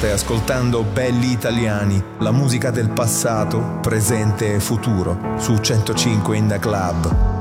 Stai ascoltando Belli Italiani, la musica del passato, presente e futuro, su 105 in the Club.